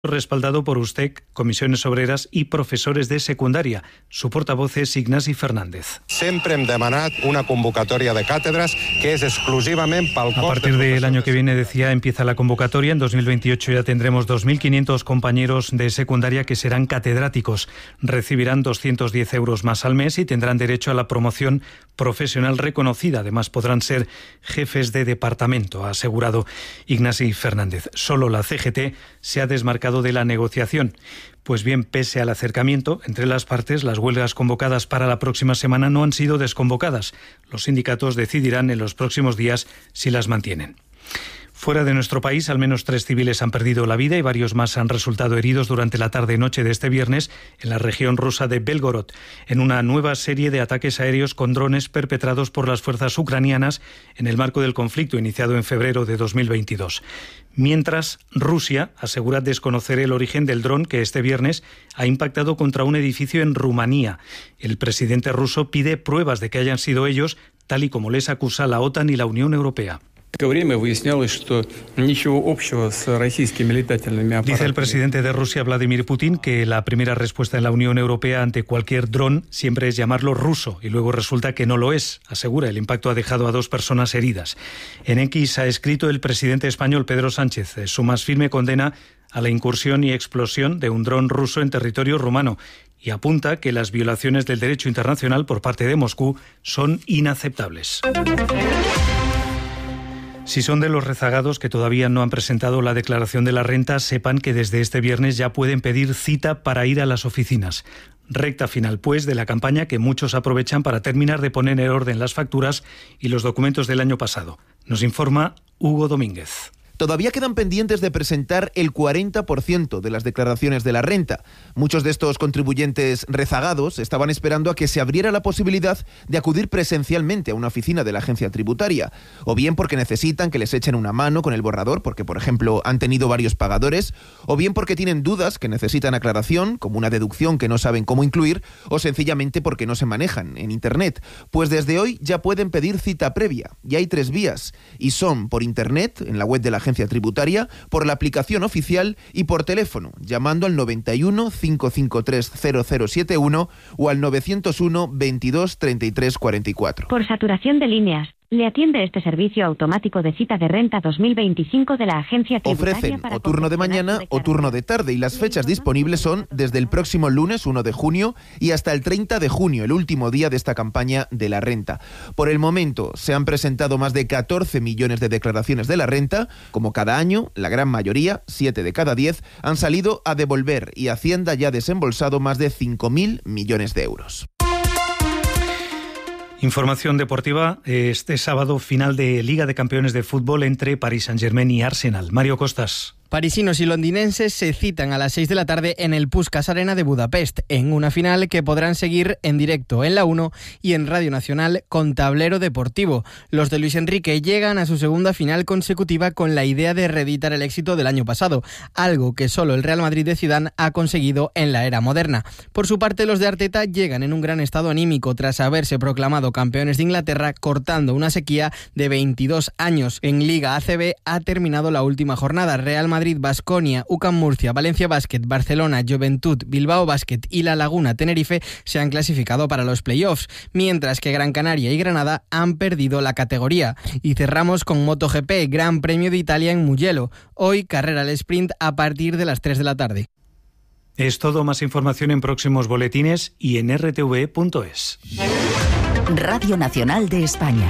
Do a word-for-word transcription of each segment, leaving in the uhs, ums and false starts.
respaldado por USTEC, comisiones obreras y profesores de secundaria. Su portavoz es Ignasi Fernández. Sempre hem demanat una convocatoria de càtedres que es exclusivamente para el A partir del año que viene, decía, empieza la convocatoria. En dos mil veintiocho ya tendremos dos mil quinientos compañeros de secundaria que serán catedráticos. Recibirán doscientos diez euros más al mes y tendrán derecho a la promoción profesional reconocida. Además, podrán ser jefes de departamento, ha asegurado Ignasi Fernández. Solo la C G T se ha desmarcado de la negociación. Pues bien, pese al acercamiento entre las partes, las huelgas convocadas para la próxima semana no han sido desconvocadas. Los sindicatos decidirán en los próximos días si las mantienen. Fuera de nuestro país, al menos tres civiles han perdido la vida y varios más han resultado heridos durante la tarde-noche de este viernes en la región rusa de Belgorod, en una nueva serie de ataques aéreos con drones perpetrados por las fuerzas ucranianas en el marco del conflicto iniciado en febrero de dos mil veintidós. Mientras, Rusia asegura desconocer el origen del dron que este viernes ha impactado contra un edificio en Rumanía. El presidente ruso pide pruebas de que hayan sido ellos, tal y como les acusa la OTAN y la Unión Europea. Dice el presidente de Rusia, Vladimir Putin, que la primera respuesta en la Unión Europea ante cualquier dron siempre es llamarlo ruso y luego resulta que no lo es. Asegura, el impacto ha dejado a dos personas heridas. En X ha escrito el presidente español, Pedro Sánchez, su más firme condena a la incursión y explosión de un dron ruso en territorio rumano y apunta que las violaciones del derecho internacional por parte de Moscú son inaceptables. Si son de los rezagados que todavía no han presentado la declaración de la renta, sepan que desde este viernes ya pueden pedir cita para ir a las oficinas. Recta final, pues, de la campaña que muchos aprovechan para terminar de poner en orden las facturas y los documentos del año pasado. Nos informa Hugo Domínguez. Todavía quedan pendientes de presentar el cuarenta por ciento de las declaraciones de la renta. Muchos de estos contribuyentes rezagados estaban esperando a que se abriera la posibilidad de acudir presencialmente a una oficina de la agencia tributaria, o bien porque necesitan que les echen una mano con el borrador, porque, por ejemplo, han tenido varios pagadores, o bien porque tienen dudas que necesitan aclaración, como una deducción que no saben cómo incluir, o sencillamente porque no se manejan en Internet. Pues desde hoy ya pueden pedir cita previa, y hay tres vías, y son por Internet, en la web de la agencia tributaria, por la aplicación oficial y por teléfono, llamando al noventa y uno, cinco cinco tres, cero cero siete uno o al novecientos uno, veintidós, treinta y tres, cuarenta y cuatro. Por saturación de líneas, le atiende este servicio automático de cita de renta dos mil veinticinco de la agencia tributaria. Ofrecen o turno de mañana o turno de tarde y las fechas disponibles son desde el próximo lunes uno de junio y hasta el treinta de junio, el último día de esta campaña de la renta. Por el momento se han presentado más de catorce millones de declaraciones de la renta. Como cada año, la gran mayoría, siete de cada diez, han salido a devolver y Hacienda ya ha desembolsado más de cinco mil millones de euros. Información deportiva, este sábado final de Liga de Campeones de Fútbol entre Paris Saint-Germain y Arsenal. Mario Costas. Parisinos y londinenses se citan a las seis de la tarde en el Puskás Arena de Budapest, en una final que podrán seguir en directo en la uno y en Radio Nacional con tablero deportivo. Los de Luis Enrique llegan a su segunda final consecutiva con la idea de reeditar el éxito del año pasado, algo que solo el Real Madrid de Zidane ha conseguido en la era moderna. Por su parte, los de Arteta llegan en un gran estado anímico tras haberse proclamado campeones de Inglaterra, cortando una sequía de veintidós años. En Liga A C B ha terminado la última jornada. Real Madrid Madrid, Baskonia, U C A M Murcia, Valencia Basket, Barcelona, Juventud, Bilbao Basket y La Laguna Tenerife se han clasificado para los playoffs, mientras que Gran Canaria y Granada han perdido la categoría. Y cerramos con MotoGP, Gran Premio de Italia en Mugello. Hoy carrera al sprint a partir de las tres de la tarde. Es todo, más información en próximos boletines y en r t v punto es. Radio Nacional de España.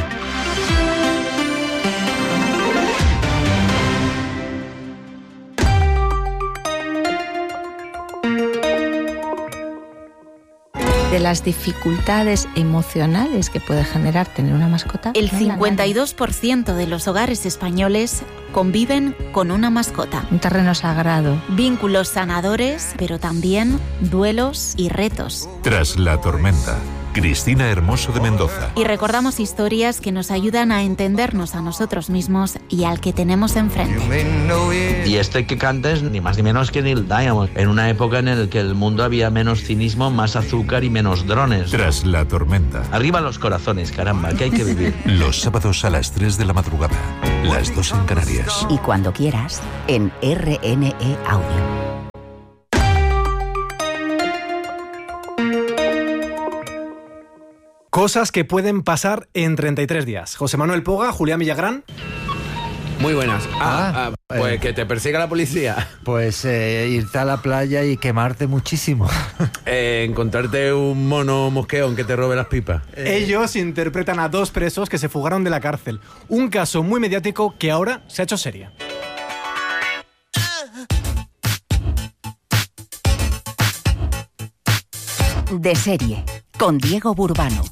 De las dificultades emocionales que puede generar tener una mascota. El cincuenta y dos por ciento de los hogares españoles conviven con una mascota. Un terreno sagrado. Vínculos sanadores, pero también duelos y retos. Tras la tormenta, Cristina Hermoso de Mendoza. Y recordamos historias que nos ayudan a entendernos a nosotros mismos y al que tenemos enfrente. Y este que canta es ni más ni menos que Neil Diamond, en una época en la que el mundo había menos cinismo, más azúcar y menos drones. Tras la tormenta. Arriba los corazones, caramba, que hay que vivir. Los sábados a las tres de la madrugada, las dos en Canarias. Y cuando quieras, en R N E Audio. Cosas que pueden pasar en treinta y tres días. José Manuel Poga, Julián Villagrán. Muy buenas. Ah, Ah, ah, pues eh. que te persiga la policía. Pues eh, irte a la playa y quemarte muchísimo. Eh, encontrarte un mono mosqueón que te robe las pipas. Ellos interpretan a dos presos que se fugaron de la cárcel. Un caso muy mediático que ahora se ha hecho serie. De serie, con Diego Burbano.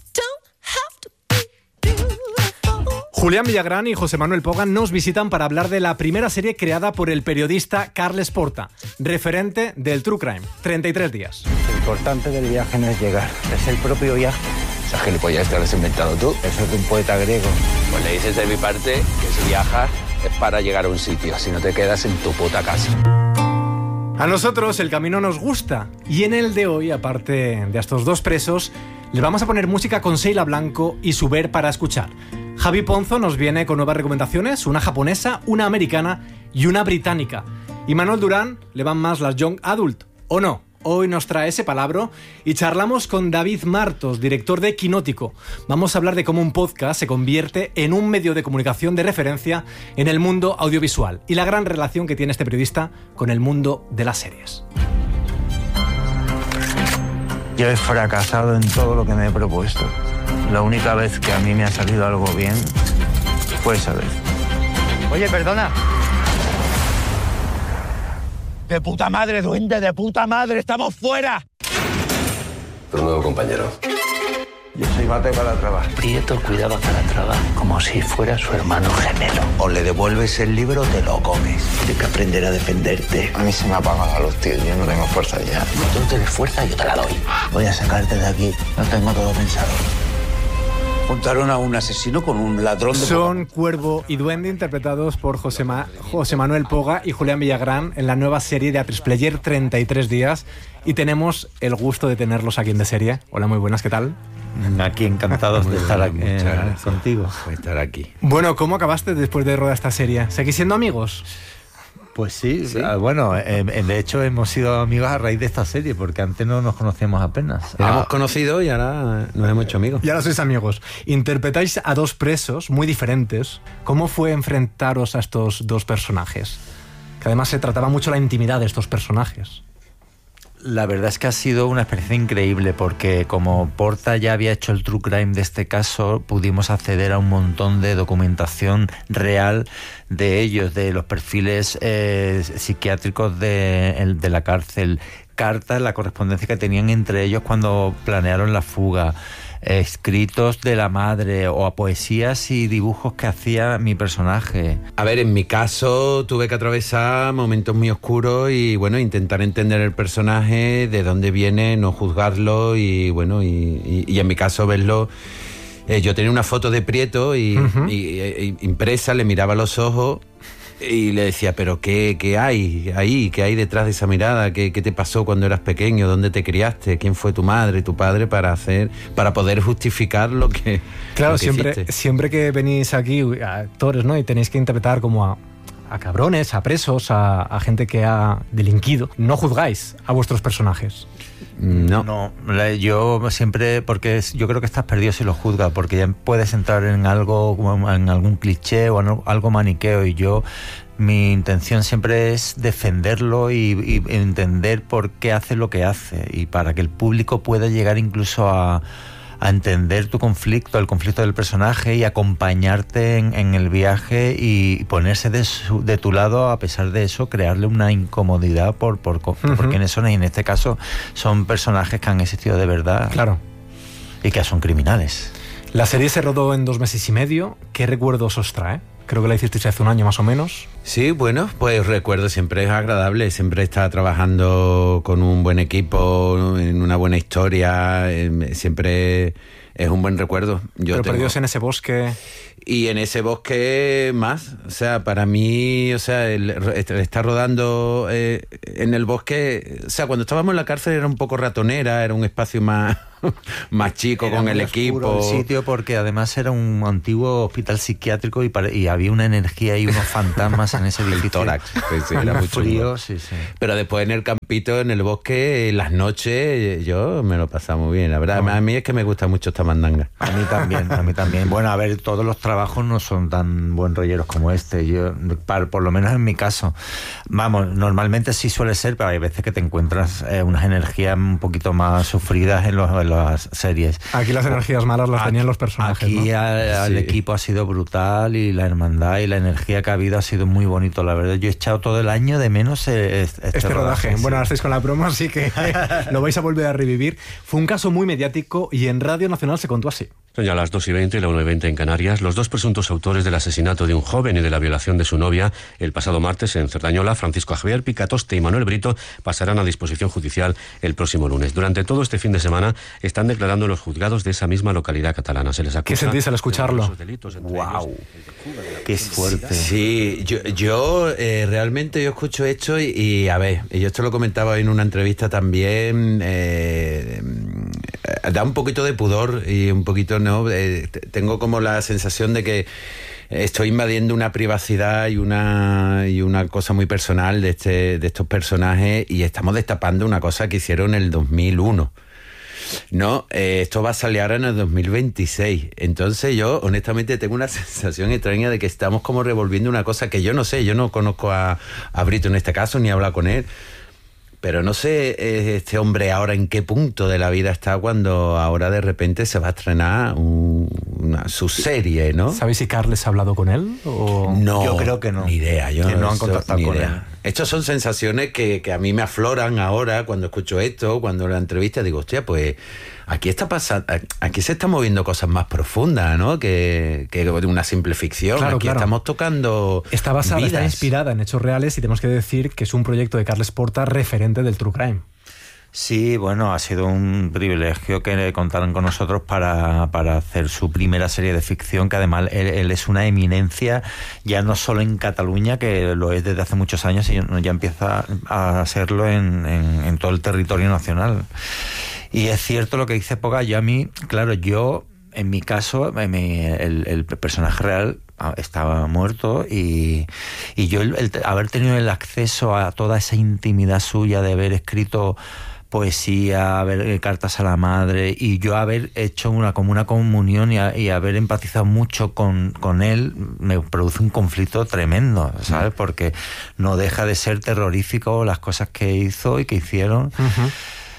Julián Villagrán y José Manuel Poga nos visitan para hablar de la primera serie creada por el periodista Carles Porta, referente del True Crime. treinta y tres días. Lo importante del viaje no es llegar, es el propio viaje. Esa gilipollas te lo has inventado tú. Eso es de un poeta griego. Pues le dices de mi parte que si viajas es para llegar a un sitio, si no te quedas en tu puta casa. A nosotros el camino nos gusta y en el de hoy, aparte de estos dos presos, le vamos a poner música con Sheila Blanco y Suber para escuchar. Javi Ponzo nos viene con nuevas recomendaciones, una japonesa, una americana y una británica. Y Manuel Durán le van más las Young Adult, ¿o no? Hoy nos trae ese palabra y charlamos con David Martos, director de Quinótico. Vamos a hablar de cómo un podcast se convierte en un medio de comunicación de referencia en el mundo audiovisual y la gran relación que tiene este periodista con el mundo de las series. Yo he fracasado en todo lo que me he propuesto. La única vez que a mí me ha salido algo bien fue esa vez. Oye, perdona. De puta madre, duende, de puta madre, estamos fuera. Un nuevo compañero. Yo soy Mate Calatrava. Prieto cuidaba a Calatrava como si fuera su hermano gemelo. O le devuelves el libro o te lo comes. Tienes que aprender a defenderte. A mí se me apaga la luz, tío. Yo no tengo fuerza ya. Si tú no tienes fuerza, yo te la doy. Voy a sacarte de aquí. No tengo todo pensado. Juntaron a un asesino con un ladrón de... Son Cuervo y Duende interpretados por José, Ma- José Manuel Poga y Julián Villagrán en la nueva serie de A tres Player treinta y tres días y tenemos el gusto de tenerlos aquí en De Serie. Hola, muy buenas, ¿qué tal? Aquí encantados de estar aquí, eh, contigo. Por estar aquí. Bueno, ¿cómo acabaste después de rodar esta serie? ¿Seguís siendo amigos? Pues sí, ¿Sí? bueno, eh, de hecho hemos sido amigos a raíz de esta serie, porque antes no nos conocíamos apenas. Nos Ah, hemos conocido y ahora nos hemos hecho amigos. Y ahora sois amigos. Interpretáis a dos presos muy diferentes. ¿Cómo fue enfrentaros a estos dos personajes? Que además se trataba mucho la intimidad de estos personajes. La verdad es que ha sido una experiencia increíble porque como Porta ya había hecho el True Crime de este caso, pudimos acceder a un montón de documentación real de ellos, de los perfiles eh, psiquiátricos de, el, de la cárcel, cartas, la correspondencia que tenían entre ellos cuando planearon la fuga, escritos de la madre o a poesías y dibujos que hacía mi personaje. A ver, en mi caso tuve que atravesar momentos muy oscuros y bueno, intentar entender el personaje, de dónde viene, no juzgarlo y bueno, y, y, y en mi caso verlo. Eh, yo tenía una foto de Prieto y, uh-huh. y, y impresa, le miraba a los ojos y le decía, pero ¿qué, qué hay ahí? ¿Qué hay detrás de esa mirada? ¿Qué, ¿Qué te pasó cuando eras pequeño? ¿Dónde te criaste? ¿Quién fue tu madre, tu padre para hacer, para poder justificar lo que Claro, lo que siempre, hiciste? siempre que venís aquí, actores, ¿no? Y tenéis que interpretar como a, a cabrones, a presos, a, a gente que ha delinquido. No juzgáis a vuestros personajes. No. No, yo siempre, porque yo creo que estás perdido si lo juzgas, porque ya puedes entrar en algo, en algún cliché o en algo maniqueo, y yo, mi intención siempre es defenderlo y, y entender por qué hace lo que hace, y para que el público pueda llegar incluso a, a entender tu conflicto, el conflicto del personaje, y acompañarte en, en el viaje y ponerse de, su, de tu lado, a pesar de eso, crearle una incomodidad por, por, por uh-huh. por quiénes son, y en este caso son personajes que han existido de verdad. Claro. Y que son criminales. La serie se rodó en dos meses y medio. ¿Qué recuerdos os trae? Creo que la hicisteis hace un año más o menos. Sí, bueno, pues recuerdo, siempre es agradable, siempre está trabajando con un buen equipo, en una buena historia, siempre es un buen recuerdo. Yo Pero tengo... perdidos en ese bosque... Y en ese bosque más, o sea, para mí, o sea, el, el estar rodando eh, en el bosque, o sea, cuando estábamos en la cárcel era un poco ratonera, era un espacio más... más chico era con muy el oscuro equipo. El sitio porque además era un antiguo hospital psiquiátrico y, pare, y había una energía y unos fantasmas en ese edificio. Tórax, sí, sí, era muy frío, chungo. sí, sí. Pero después en el campito, en el bosque, en las noches, yo me lo pasaba muy bien, la verdad. No. A mí es que me gusta mucho esta mandanga. A mí también, a mí también. Bueno, a ver, todos los trabajos no son tan buen rolleros como este. Yo, para, por lo menos en mi caso, vamos, normalmente sí suele ser, pero hay veces que te encuentras eh, unas energías un poquito más sufridas en, los, en las series. Aquí las energías malas las tenían los personajes, Aquí ¿no? al, al Sí. equipo ha sido brutal y la hermandad y la energía que ha habido ha sido muy bonito, la verdad. Yo he echado todo el año de menos eh, este, este rodaje. rodaje sí. Bueno, ahora estáis con la promo, así que lo vais a volver a revivir. Fue un caso muy mediático y en Radio Nacional se contó así. Son ya las dos y veinte y la una y veinte en Canarias. Los dos presuntos autores del asesinato de un joven y de la violación de su novia el pasado martes en Cerdañola, Francisco Javier Picatoste y Manuel Brito, pasarán a disposición judicial el próximo lunes. Durante todo este fin de semana están declarando en los juzgados de esa misma localidad catalana. Se les acusa. ¿Qué sentís al escucharlo? Wow, qué fuerte. Sí, yo, yo eh, realmente yo escucho esto y, y a ver, yo esto lo comentaba en una entrevista también, eh, eh, da un poquito de pudor y un poquito, ¿no? Eh, tengo como la sensación de que estoy invadiendo una privacidad y una y una cosa muy personal de este de estos personajes y estamos destapando una cosa que hicieron en el dos mil uno. No, eh, esto va a salir ahora en el dos mil veintiséis. Entonces yo, honestamente, tengo una sensación extraña de que estamos como revolviendo una cosa que yo no sé. Yo no conozco a, a Brito en este caso, ni he hablado con él. Pero no sé eh, este hombre ahora en qué punto de la vida está cuando ahora de repente se va a estrenar un, una, su serie, ¿no? ¿Sabéis si Carles ha hablado con él? O... No, yo creo que no. Ni idea. Yo que no han eso, contactado con idea. él. Estas son sensaciones que, que a mí me afloran ahora cuando escucho esto, cuando la entrevista digo, hostia, pues aquí está pasando, aquí se están moviendo cosas más profundas, ¿no? Que, que una simple ficción. Claro, aquí claro. estamos tocando Está basada, vidas. está inspirada en hechos reales y tenemos que decir que es un proyecto de Carles Porta referente del True Crime. Sí, bueno, ha sido un privilegio que contaran con nosotros para, para hacer su primera serie de ficción, que además él, él es una eminencia, ya no solo en Cataluña, que lo es desde hace muchos años, sino ya empieza a serlo en, en, en todo el territorio nacional. Y es cierto lo que dice Poga. Yo a mí, claro, yo, en mi caso, mi, el, el personaje real estaba muerto y, y yo el, el haber tenido el acceso a toda esa intimidad suya de haber escrito poesía, haber cartas a la madre y yo haber hecho una como una comunión y, a, y haber empatizado mucho con, con él me produce un conflicto tremendo, ¿sabes? Porque no deja de ser terrorífico las cosas que hizo y que hicieron. Uh-huh.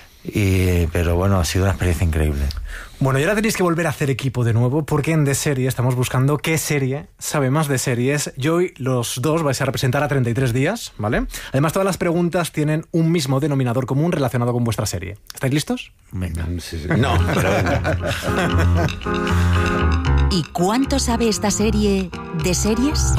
Y, pero bueno, ha sido una experiencia increíble. Bueno, y ahora tenéis que volver a hacer equipo de nuevo porque en De Serie estamos buscando qué serie sabe más de series. Y hoy los dos vais a representar a treinta y tres días, ¿vale? Además, todas las preguntas tienen un mismo denominador común relacionado con vuestra serie. ¿Estáis listos? Venga. Sí, sí. No, pero venga. ¿Y cuánto sabe esta serie de series?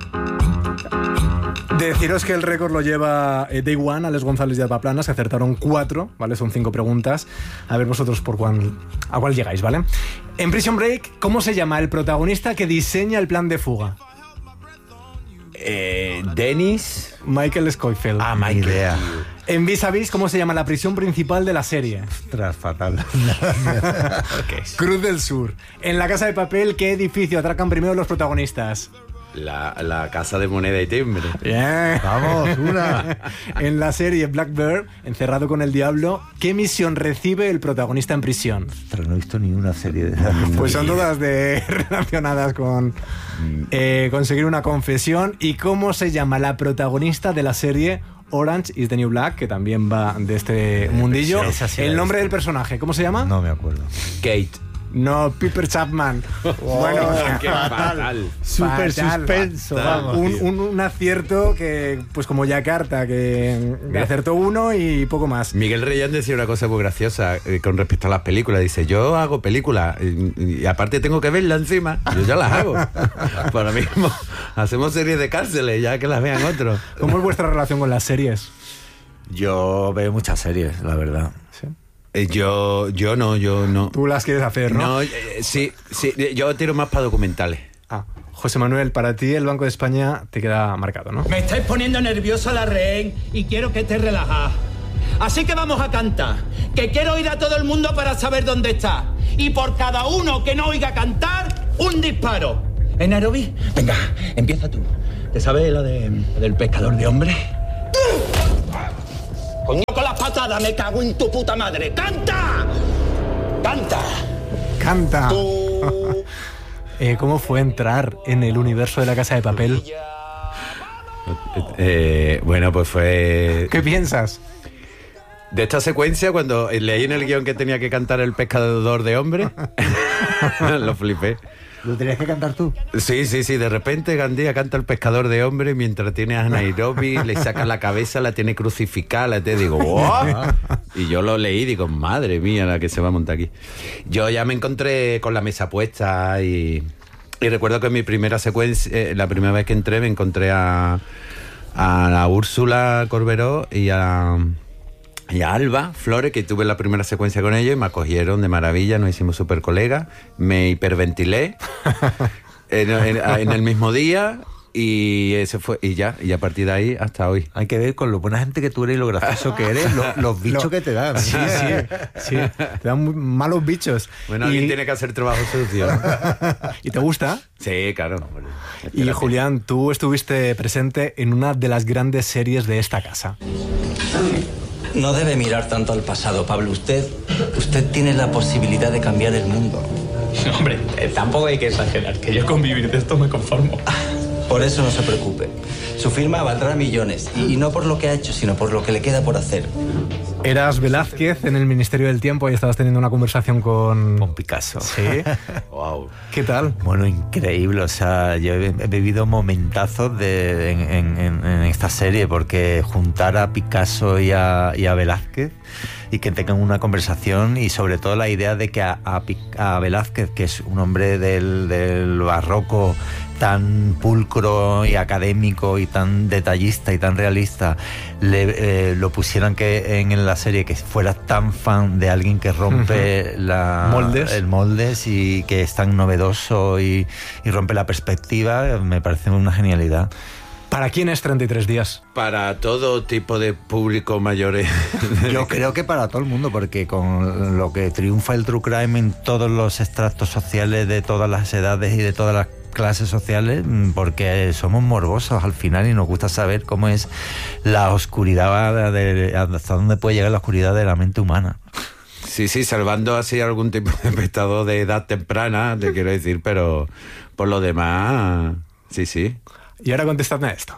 Deciros que el récord lo lleva eh, Day One, Alex González y Alba Planas, que acertaron cuatro, ¿vale? Son cinco preguntas. A ver vosotros por cuál, a cuál llegáis, ¿vale? En Prison Break, ¿cómo se llama el protagonista que diseña el plan de fuga? Eh, Dennis Michael Scofield. Ah, Michael. Idea. En Vis a Vis, ¿cómo se llama la prisión principal de la serie? Tras fatal. Okay. Cruz del Sur. En La Casa de Papel, ¿qué edificio atracan primero los protagonistas? La, la casa de moneda y timbre. Bien. Vamos, una. En la serie Black Bear, Encerrado con el Diablo, ¿qué misión recibe el protagonista en prisión? Pero no he visto ninguna serie de... Pues son todas de relacionadas con eh, conseguir una confesión. ¿Y cómo se llama la protagonista de la serie Orange is the New Black, que también va de este mundillo? Sí, sí, el nombre del personaje, ¿cómo se llama? No me acuerdo. Kate. No, Piper Chapman. Oh, bueno, qué fatal. Súper suspenso. Vamos, un, un, un acierto que, pues como Yakarta, que Mira. acertó uno y poco más. Miguel Reyán decía una cosa muy graciosa eh, con respecto a las películas. Dice, yo hago películas y, y aparte tengo que verlas encima. Yo ya las hago. Para mí mismo hacemos series de cárceles, ya que las vean otros. ¿Cómo es vuestra relación con las series? Yo veo muchas series, la verdad. ¿Sí? Yo, yo no, yo no. Tú las quieres hacer, ¿no? No, eh, sí, sí, yo tiro más para documentales. Ah, José Manuel, para ti el Banco de España te queda marcado, ¿no? Me estáis poniendo nervioso a la rehén y quiero que estés relajada. Así que vamos a cantar, que quiero oír a todo el mundo para saber dónde está. Y por cada uno que no oiga cantar, un disparo. ¿En Nairobi? Venga, empieza tú. ¿Te sabes lo de, del pescador de hombres? Coño, con las patadas, me cago en tu puta madre. ¡Canta! ¡Canta! ¡Canta! eh, ¿Cómo fue entrar en el universo de La Casa de Papel? Eh, bueno, pues fue... ¿Qué piensas? De esta secuencia, cuando leí en el guión que tenía que cantar el pescador de hombre, lo flipé. ¿Lo tenías que cantar tú? Sí, sí, sí. De repente Gandía canta el pescador de hombre mientras tiene a Nairobi, le saca la cabeza, la tiene crucificada, te digo, ¡wow! Y yo lo leí y digo, madre mía, la que se va a montar aquí. Yo ya me encontré con la mesa puesta y, y recuerdo que en mi primera secuencia, eh, la primera vez que entré, me encontré a, a la Úrsula Corberó y a... y a Alba Flores, que tuve la primera secuencia con ellos y me acogieron de maravilla, nos hicimos súper colegas, me hiperventilé en, en, en el mismo día y ese fue y ya, y a partir de ahí hasta hoy. Hay que ver con lo buena gente que tú eres y lo gracioso que eres, lo, los bichos lo, que te dan. Sí, sí, sí, te dan muy malos bichos. Bueno, y... alguien tiene que hacer trabajo sucio. ¿Y te gusta? Sí, claro. Y Julián, tú estuviste presente en una de las grandes series de esta casa. No debe mirar tanto al pasado, Pablo. Usted, usted tiene la posibilidad de cambiar el mundo. Hombre, eh, tampoco hay que exagerar, que yo con vivir de esto me conformo. Por eso no se preocupe. Su firma valdrá millones, y, y no por lo que ha hecho, sino por lo que le queda por hacer. Eras Velázquez en el Ministerio del Tiempo y estabas teniendo una conversación con... Con Picasso. Sí. Wow. ¿Qué tal? Bueno, increíble. O sea, yo he, he vivido momentazos de, en, en, en esta serie, porque juntar a Picasso y a, y a Velázquez y que tengan una conversación, y sobre todo la idea de que a, a, a Velázquez, que es un hombre del, del barroco tan pulcro y académico y tan detallista y tan realista, le, eh, lo pusieran que en la serie que fuera tan fan de alguien que rompe uh-huh. la, moldes. el moldes y que es tan novedoso y, y rompe la perspectiva, me parece una genialidad. ¿Para quién es treinta y tres días? Para todo tipo de público mayores. Yo creo que para todo el mundo, porque con lo que triunfa el true crime en todos los estratos sociales de todas las edades y de todas las clases sociales, porque somos morbosos al final y nos gusta saber cómo es la oscuridad, de, hasta dónde puede llegar la oscuridad de la mente humana. Sí, sí, salvando así algún tipo de espectador de edad temprana, te quiero decir, pero por lo demás, sí, sí. Y ahora contestadme a esto.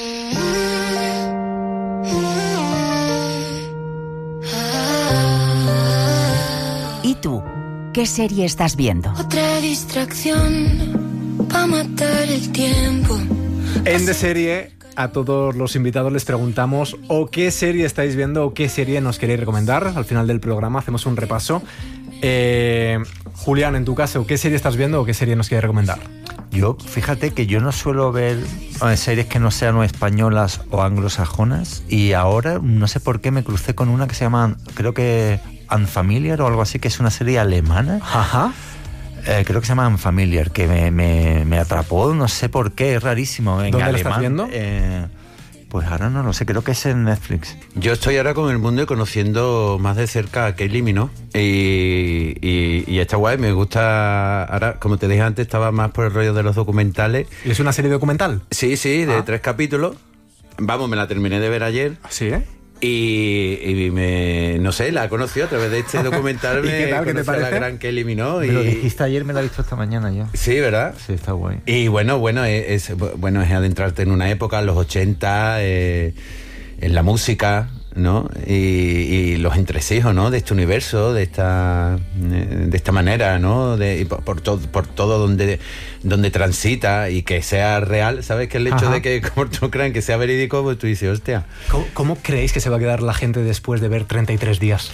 ¿Y tú? ¿Qué serie estás viendo? Otra distracción para matar el tiempo. En De Serie, a todos los invitados les preguntamos o qué serie estáis viendo o qué serie nos queréis recomendar. Al final del programa hacemos un repaso. Eh, Julián, en tu caso, ¿qué serie estás viendo o qué serie nos quieres recomendar? Yo, fíjate que yo no suelo ver series que no sean o españolas o anglosajonas, y ahora no sé por qué me crucé con una que se llama, creo que Unfamiliar o algo así, que es una serie alemana. Ajá. Eh, creo que se llama Unfamiliar, que me, me, me atrapó, no sé por qué, es rarísimo. En ¿Dónde alemán, la estás viendo? Eh, pues ahora no lo sé, creo que es en Netflix. Yo estoy ahora con el mundo y conociendo más de cerca a Kylie Minogue y, y, y está guay, me gusta. Ahora, como te dije antes, estaba más por el rollo de los documentales. ¿Y es una serie documental? Sí, sí, de ah. tres capítulos. Vamos, me la terminé de ver ayer. ¿Sí, eh? Y, y me, no sé, la he conocido a través de este documental. ¿Y qué tal? ¿Qué te parece? A la gran Kylie Minogue. Me lo y... dijiste ayer, me la he visto esta mañana yo. Sí, ¿verdad? Sí, está guay. Y bueno, bueno, es, es, bueno, es adentrarte en una época, en los ochenta, eh, en la música, ¿no? Y, y los entresijos, ¿no? De este universo, de esta, de esta manera, ¿no? De, por, por todo, por todo donde, donde transita y que sea real, ¿sabes? Que el hecho Ajá. de que, como tú crean que sea verídico, pues tú dices, hostia. ¿Cómo, ¿Cómo creéis que se va a quedar la gente después de ver treinta y tres días?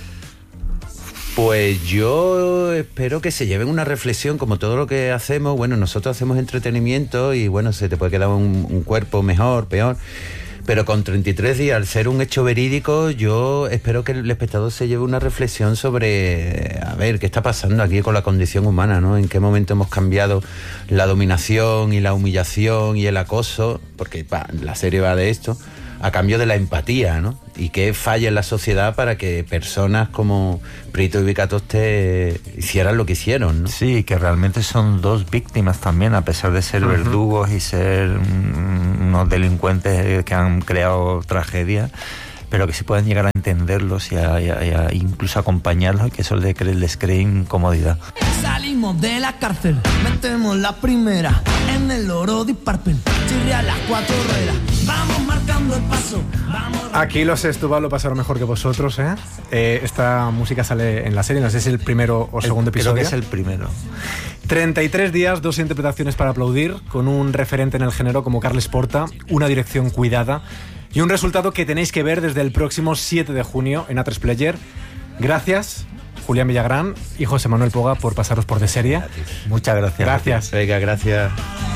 Pues yo espero que se lleven una reflexión, como todo lo que hacemos. Bueno, nosotros hacemos entretenimiento y bueno, se te puede quedar un, un cuerpo mejor, peor. Pero con treinta y tres días, al ser un hecho verídico, yo espero que el espectador se lleve una reflexión sobre, a ver, qué está pasando aquí con la condición humana, ¿no? En qué momento hemos cambiado la dominación y la humillación y el acoso, porque pa, la serie va de esto, a cambio de la empatía, ¿no? Y qué falla en la sociedad para que personas como Prieto y Vicatoste hicieran lo que hicieron, ¿no? Sí, que realmente son dos víctimas también, a pesar de ser uh-huh. verdugos y ser mm, unos delincuentes que han creado tragedia, pero que sí pueden llegar a entenderlos y a, y a, y a incluso acompañarlos, y que eso les cree, les cree incomodidad. Salimos de la cárcel, metemos la primera en el oro de Parpen, chirria las cuatro ruedas, vamos marcando el paso, vamos... Aquí los Estubal lo pasaron mejor que vosotros, ¿eh? ¿eh? Esta música sale en la serie, no sé si es el primero o el, segundo episodio. Creo que es el primero. treinta y tres días, dos interpretaciones para aplaudir, con un referente en el género como Carles Porta, una dirección cuidada y un resultado que tenéis que ver desde el próximo siete de junio en A tres Player. Gracias, Julián Villagrán y José Manuel Poga, por pasaros por De Serie. Muchas gracias. Gracias. Venga, gracias.